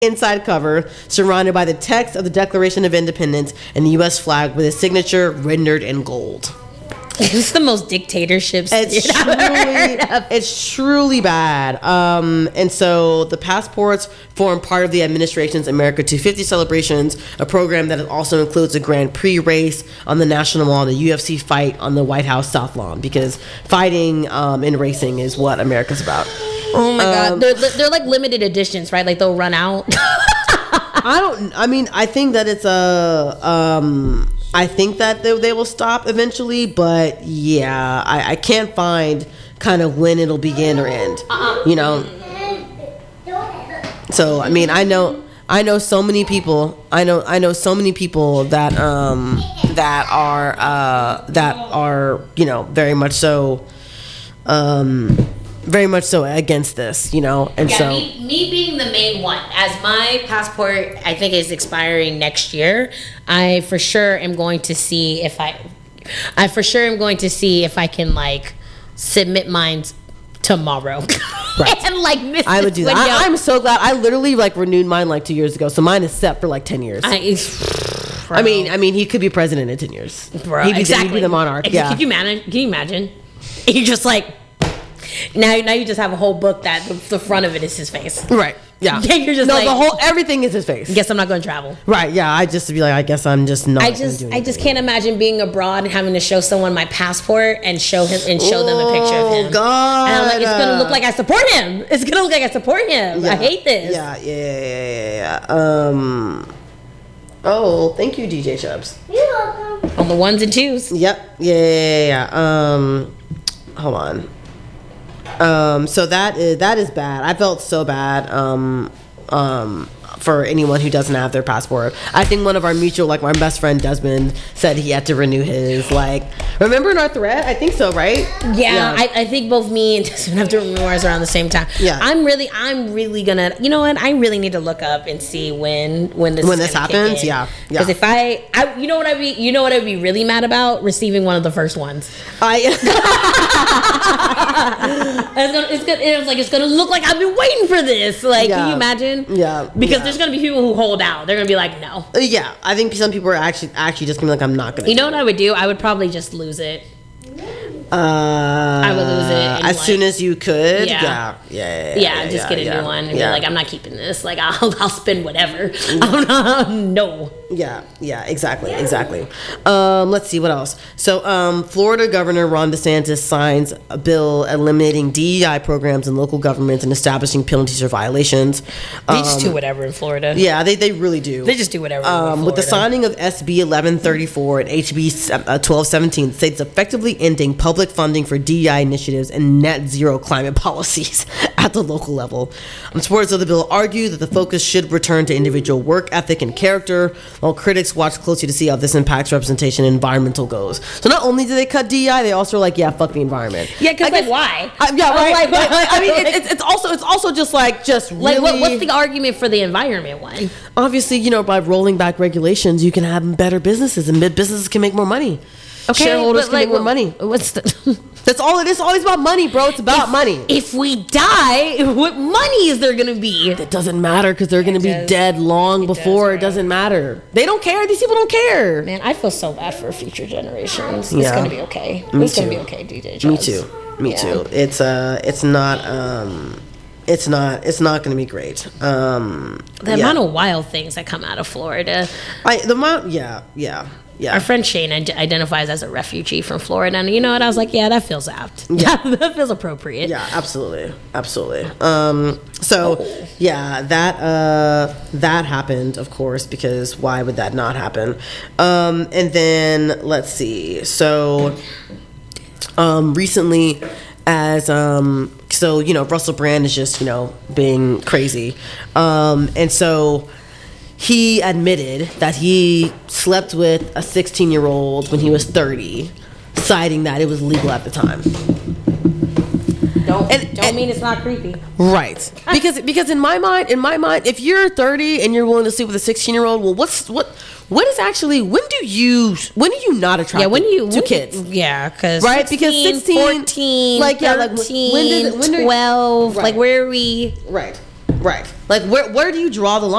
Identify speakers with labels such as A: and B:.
A: inside cover surrounded by the text of the Declaration of Independence and the U.S. flag with a signature rendered in gold.
B: It's the most dictatorship
A: it's truly bad. And so the passports form part of the administration's America 250 celebrations, a program that also includes a Grand Prix race on the National Mall, the UFC fight on the White House South Lawn, because fighting in racing is what America's about.
B: Oh my God. They're like limited editions, right? Like they'll run out.
A: I think that it's I think that they will stop eventually, but yeah, I can't find kind of when it'll begin or end, you know? So, I mean, I know so many people, I know so many people that are, you know, very much so against this, you know, and so
B: me being the main one, as my passport I think is expiring next year, I for sure am going to see if I can like submit mine tomorrow. Right. And like miss
A: I would do that. I'm so glad. I literally like renewed mine like 2 years ago, so mine is set for like 10 years. I mean, he could be president in 10 years.
B: Bro,
A: he'd be the monarch. Yeah.
B: Can you imagine? You just like. Now you just have a whole book that the front of it is his face.
A: Right. Yeah.
B: You're just
A: everything is his face.
B: Guess I'm not going to travel.
A: Right. Yeah. I just be like, I guess I'm just not.
B: I just can't imagine being abroad and having to show someone my passport and show them a picture of him.
A: Oh God.
B: And I'm like, it's gonna look like I support him. Yeah. I hate this.
A: Yeah. Oh, thank you, DJ Chubbs.
B: You're welcome. On the ones and twos.
A: Yep. Yeah. Hold on. So that is bad. I felt so bad for anyone who doesn't have their passport. I think one of our mutual, like my best friend Desmond, said he had to renew his. Like, remember in our thread? I think so, right?
B: Yeah. I think both me and Desmond have to renew ours around the same time.
A: Yeah.
B: I'm really gonna. You know what? I really need to look up and see when this happens.
A: Yeah.
B: Because if I you know what I'd be really mad about? Receiving one of the first ones. It's gonna look like I've been waiting for this. Like, can you imagine?
A: Yeah.
B: Because there's gonna be people who hold out. They're gonna be like, no.
A: Yeah. I think some people are actually just gonna be like, I'm not gonna.
B: You know what I would do? I would probably just lose it. I would lose it
A: as soon as you could.
B: Yeah. Just get a new one and be like, I'm not keeping this. Like, I'll spend whatever. No.
A: Yeah, exactly. Let's see what else. So, Florida Governor Ron DeSantis signs a bill eliminating DEI programs in local governments and establishing penalties for violations.
B: They just do whatever in Florida.
A: Yeah, they really do.
B: They just do whatever.
A: With the signing of SB 1134 and HB 1217, the state's effectively ending public funding for DEI initiatives and net zero climate policies at the local level. Supporters of the bill argue that the focus should return to individual work ethic and character, while critics watch closely to see how this impacts representation and environmental goals. So not only do they cut DEI, they also are like, fuck the environment.
B: Yeah, because like, why?
A: Right. I mean, it's also just really...
B: Like, what's the argument for the environment one?
A: Obviously, by rolling back regulations, you can have better businesses, and businesses can make more money.
B: Okay,
A: shareholders can make more money.
B: What's the...
A: That's all it is. It's always about money, bro. It's about money.
B: If we die, what money is there going to be?
A: That doesn't matter because they're going to be dead long before. It doesn't matter. They don't care. These people don't care.
B: Man, I feel so bad for future generations. It's going to be okay. It's going to be okay, DJ Jones.
A: Me too. It's not going to be great.
B: The amount of wild things that come out of Florida.
A: Yeah.
B: Our friend Shane identifies as a refugee from Florida, and you know what? I was like, that feels apt. Yeah, that feels appropriate.
A: Yeah, absolutely. That happened, of course, because why would that not happen? And then let's see. So, recently, as Russell Brand is just being crazy, and so. He admitted that he slept with a 16-year-old when he was 30, citing that it was legal at the time.
B: Don't mean it's not creepy.
A: Right. Because in my mind, if you're 30 and you're willing to sleep with a 16-year-old, well, what is actually, when do you not attracted to kids?
B: Yeah, because
A: right?
B: 16,
A: because 16,
B: 14, 13, 12,
A: right.
B: like where are we?
A: Right. Like where do you draw the line?